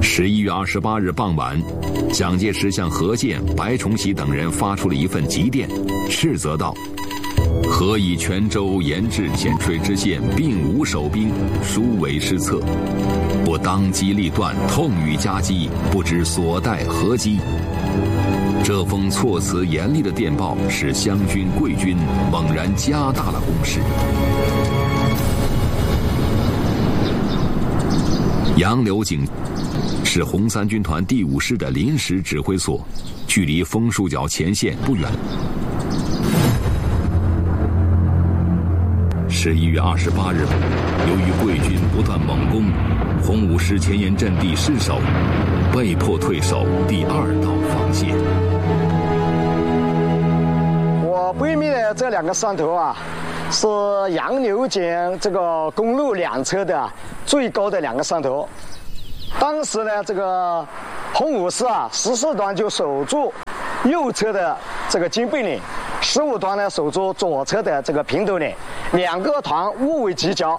11月28日傍晚，蒋介石向何键、白崇禧等人发出了一份急电，斥责道：何以泉州沿至浅水之县，并无守兵，殊为失策。不当机立断，痛与夹击，不知所待何机。这封措辞严厉的电报使湘军、桂军猛然加大了攻势。杨柳井是红三军团第5师的临时指挥所，距离枫树角前线不远。11月28日，由于桂军不断猛攻，红五师前沿阵地失守，被迫退守第2道防线。 我闺蜜的这2个山头啊，是杨柳井这个公路2侧的最高的2个山头。当时呢，这个红五师啊，14团就守住右侧的这个金背岭，15团呢守住左侧的这个平头岭，2个团互为犄角。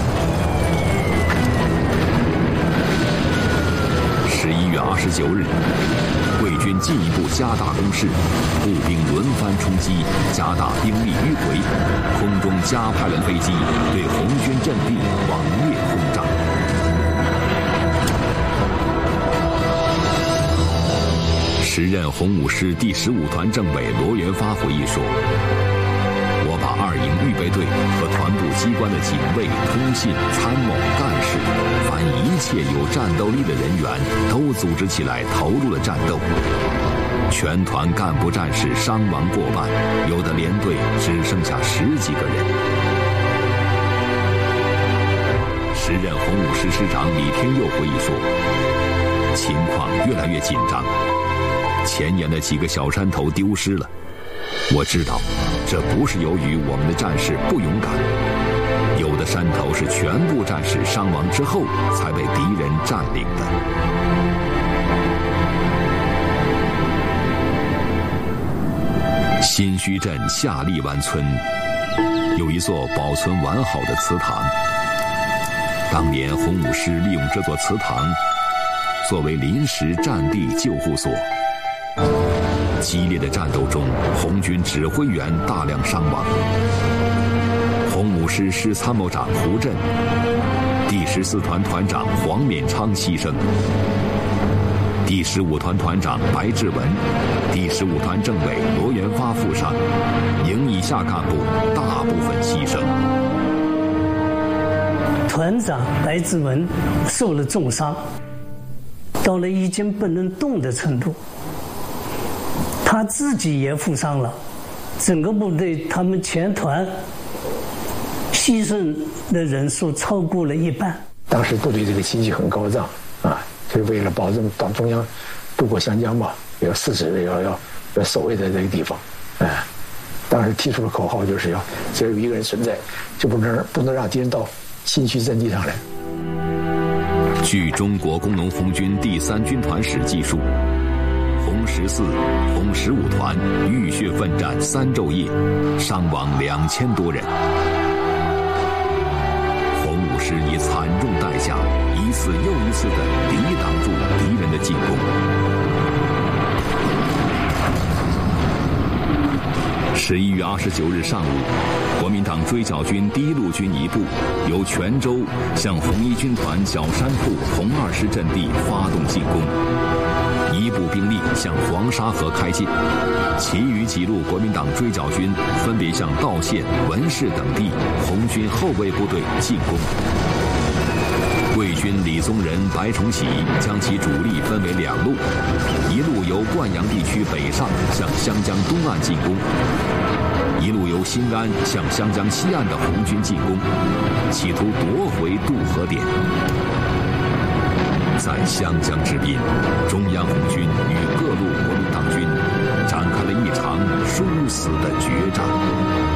11月29日，桂军进一步加大攻势，步兵轮番冲击，加大兵力迂回，空中加派了飞机对红军阵地猛烈轰炸。时任红五师第15团政委罗元发回忆说：我把2营预备队和团部机关的警卫、通信、参谋、干事，凡一切有战斗力的人员都组织起来投入了战斗。全团干部战士伤亡过半，有的连队只剩下10几个人。时任红五师师长李天佑回忆说：情况越来越紧张，前沿的几个小山头丢失了。我知道，这不是由于我们的战士不勇敢，有的山头是全部战士伤亡之后才被敌人占领的。新圩镇下荔湾村有一座保存完好的祠堂，当年红五师利用这座祠堂作为临时战地救护所。激烈的战斗中，红军指挥员大量伤亡。红五师师参谋长胡震、第14团团长黄勉昌牺牲，第15团团长白志文、第15团政委罗元发负伤，营以下干部大部分牺牲。 团长白志文受了重伤，到了已经不能动的程度，他自己也负伤了，整个部队他们全团牺牲的人数超过了1半。 当时部队这个情绪很高涨啊，就是为了保证党中央渡过湘江嘛，要誓死要守卫在这个地方，当时提出的口号就是要只要有一个人存在，就不能让敌人到新圩阵地上来。 据中国工农红军第3军团史记述，红14、红15团浴血奋战3昼夜，伤亡2000多人。红五师以惨重代价，一次又一次地抵挡住敌人的进攻。11月29日上午，国民党追剿军第1路军一部由泉州向红一军团小山铺红2师阵地发动进攻，一部兵力向黄沙河开进，其余几路国民党追剿军分别向道县、文市等地红军后备部队进攻。桂军李宗仁、白崇禧将其主力分为2路，一路由灌阳地区北上向湘江东岸进攻，一路由新安向湘江西岸的红军进攻，企图夺回渡河点。在湘江之滨，中央红军与各路国民党军展开了一场殊死的决战。